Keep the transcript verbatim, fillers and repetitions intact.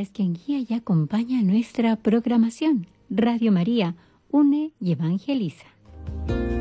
es quien guía y acompaña nuestra programación. Radio María, une y evangeliza.